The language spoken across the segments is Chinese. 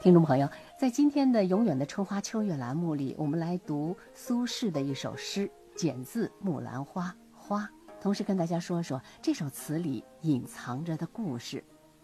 听众朋友，在今天的永远的春花秋月栏目里，我们来读苏轼的一首诗，选自《木兰花》花，同时跟大家说说这首词里隐藏着的故事。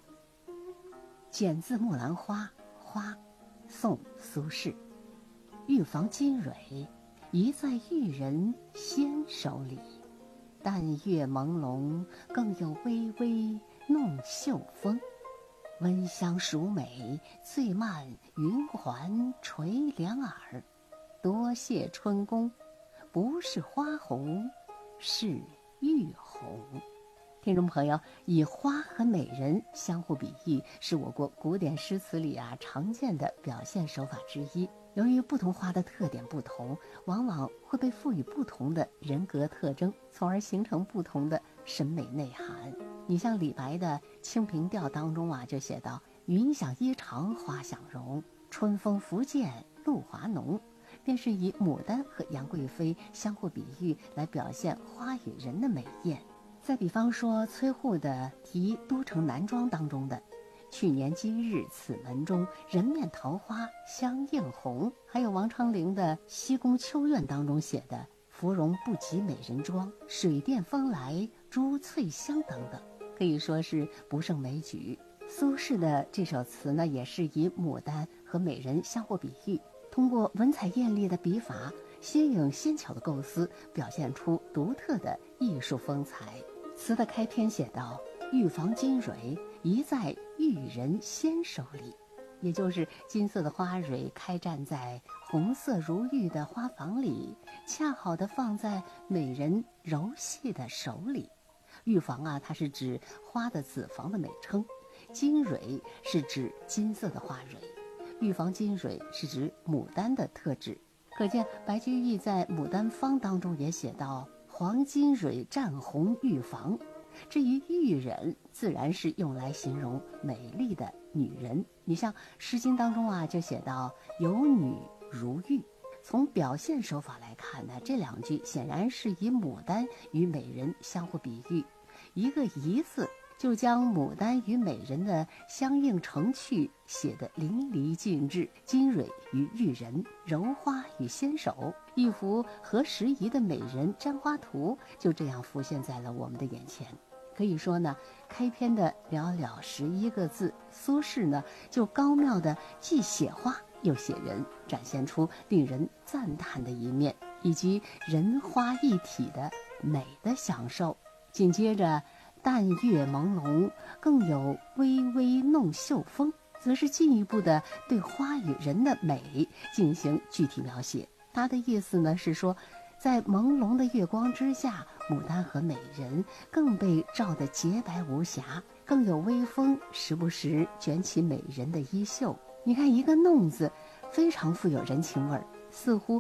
选自《木兰花》花，宋苏轼。玉房金蕊，一在玉人纤手里。淡月朦胧，更有微微弄袖风。温香熟美，最慢云环垂两耳。多谢春宫，不是花红，是玉红。听众朋友，以花和美人相互比喻，是我国古典诗词里常见的表现手法之一。由于不同花的特点不同，往往会被赋予不同的人格特征，从而形成不同的审美内涵。你像李白的《清平调》当中就写到：云想衣裳花想容，春风拂槛露华浓，便是以牡丹和杨贵妃相互比喻来表现花与人的美艳。再比方说崔护的《题都城南庄》当中的去年今日此门中，人面桃花相映红，还有王昌龄的《西宫秋怨》当中写的芙蓉不及美人妆，水殿风来珠翠香等等，可以说是不胜枚举。苏轼的这首词呢，也是以牡丹和美人相互比喻，通过文采艳丽的笔法，新颖纤巧的构思，表现出独特的艺术风采。词的开篇写道：玉房金蕊，一在玉人纤手里，也就是金色的花蕊开绽在红色如玉的花房里，恰好的放在美人柔细的手里。玉房它是指花的子房的美称，金蕊是指金色的花蕊，玉房金蕊是指牡丹的特质。可见白居易在《牡丹坊》当中也写到：黄金蕊绽红玉房。至于玉人，自然是用来形容美丽的女人。你像《诗经》当中就写到：有女如玉。从表现手法来看呢，这两句显然是以牡丹与美人相互比喻，一个一字就将牡丹与美人的相映成趣写得淋漓尽致。金蕊与玉人，柔花与纤手，一幅合时宜的美人簪花图就这样浮现在了我们的眼前。可以说呢，开篇的寥寥11个字，苏轼呢就高妙的既写花又写人，展现出令人赞叹的一面，以及人花一体的美的享受。紧接着淡月朦胧，更有微微弄袖风，则是进一步的对花与人的美进行具体描写。他的意思呢是说，在朦胧的月光之下，牡丹和美人更被照得洁白无瑕，更有微风时不时卷起美人的衣袖。你看一个弄字非常富有人情味儿，似乎